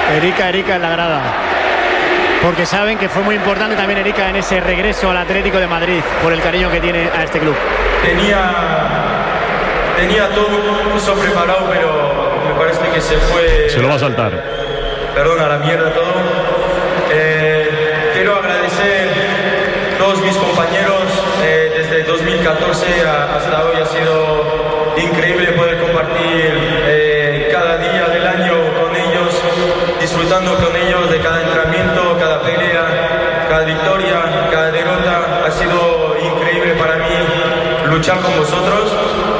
Erika en la grada. Porque saben que fue muy importante también Erika en ese regreso al Atlético de Madrid, por el cariño que tiene a este club. Tenía todo eso preparado, pero me parece que se fue. Se lo va a saltar. Perdón, a la mierda todo. Quiero agradecer a todos mis compañeros desde 2014 hasta hoy. Ha sido increíble poder compartir cada día del año con ellos, disfrutando con ellos de cada entrenamiento, cada pelea, cada victoria, cada derrota. Ha sido increíble para mí luchar con vosotros.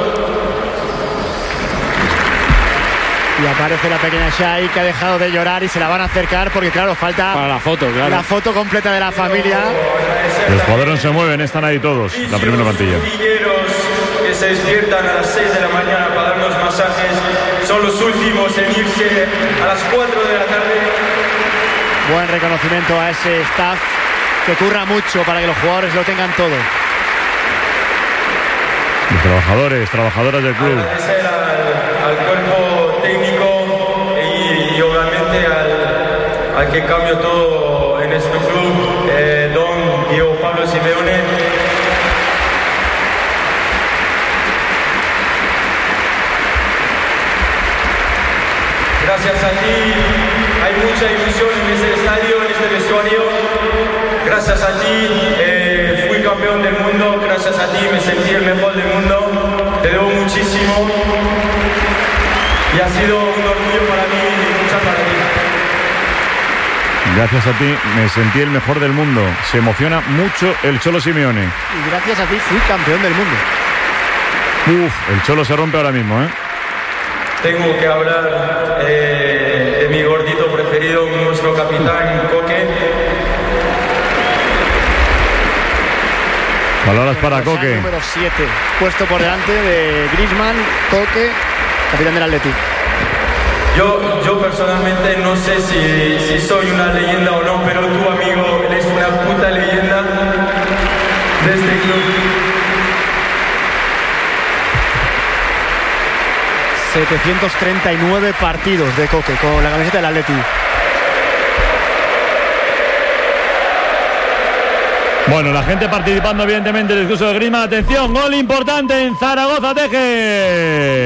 Y aparece la pequeña Shai, que ha dejado de llorar y se la van a acercar porque claro, falta para la foto, claro. La foto completa de la familia. Los jugadores no se mueven, están ahí todos, la primera plantilla. Que se despiertan a las 6 de la mañana para darnos masajes, son los últimos en irse a las 4 de la tarde. Buen reconocimiento a ese staff que curra mucho para que los jugadores lo tengan todo. Los trabajadores, trabajadoras del club. Agradecer al cuerpo técnico y obviamente al que cambió todo en este club, don Diego Pablo Simeone. Gracias a ti hay mucha ilusión en este estadio, en este vestuario. Gracias a ti fui campeón del mundo, gracias a ti me sentí el mejor del mundo. Te debo muchísimo y ha sido un orgullo para mí y luchar para ti. Gracias a ti me sentí el mejor del mundo. Se emociona mucho el Cholo Simeone. Y gracias a ti fui campeón del mundo. El Cholo se rompe ahora mismo, Tengo que hablar de mi gordito preferido, nuestro capitán Coque. Palabras para Coque. Número 7, puesto por delante de Griezmann, Coque, capitán del Atleti. Yo personalmente no sé si soy una leyenda o no, pero tu amigo eres una puta leyenda de este club. 739 partidos de Coque con la camiseta del Atleti. Bueno, la gente participando evidentemente en el discurso de Griezmann. Atención, gol importante en Zaragoza, Teje.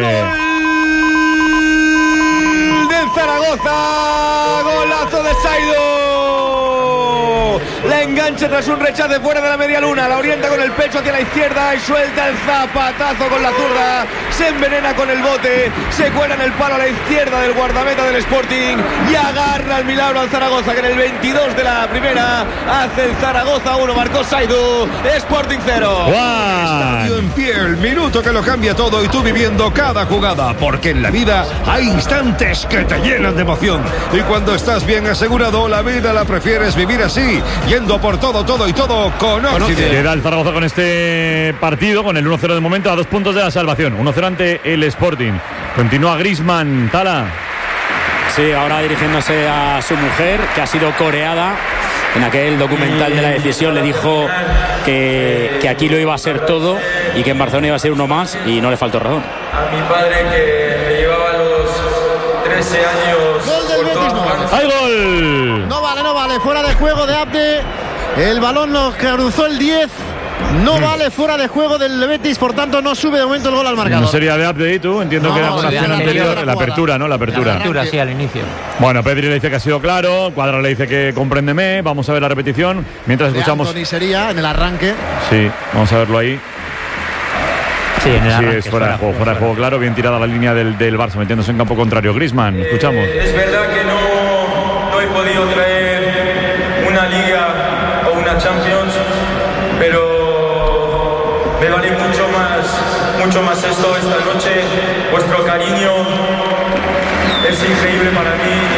¡Gol del Zaragoza! ¡Golazo de Saido! La engancha tras un rechace fuera de la media luna. La orienta con el pecho hacia la izquierda y suelta el zapatazo con la zurda. Se envenena con el bote. Se cuela en el palo a la izquierda del guardameta del Sporting. Y agarra el milagro al Zaragoza, que en el 22 de la primera hace el Zaragoza 1. Marcó Saidu. Sporting 0. Estadio en pie, el minuto que lo cambia todo y tú viviendo cada jugada. Porque en la vida hay instantes que te llenan de emoción. Y cuando estás bien asegurado, la vida la prefieres vivir así. Yendo por todo y todo con Occident. Queda el Zaragoza con este partido, con el 1-0 de momento, a 2 puntos de la salvación. 1-0 ante el Sporting. Continúa Griezmann, Tala. Sí, ahora dirigiéndose a su mujer, que ha sido coreada. En aquel documental de la decisión le dijo que aquí lo iba a ser todo y que en Barcelona iba a ser uno más, y no le faltó razón. A mi padre, que me llevaba a los 13 años. Gol del Betis. ¡Hay gol! No vale, fuera de juego de Abde. El balón lo cruzó el 10. No vale, fuera de juego del Betis, por tanto no sube de momento el gol al marcador. No sería de update, tú, entiendo que era una acción anterior, la apertura, ¿no? La apertura, sí, al inicio. Bueno, Pedri le dice que ha sido claro, Cuadra le dice que compréndeme, vamos a ver la repetición, mientras escuchamos... Anthony sería en el arranque. Sí, vamos a verlo ahí. Sí, en el arranque, sí, es fuera de juego, claro, bien tirada la línea del Barça, metiéndose en campo contrario. Griezmann, escuchamos. Es verdad que no he podido traer una Liga o una Champions, pero me vale mucho más esto esta noche. Vuestro cariño es increíble para mí.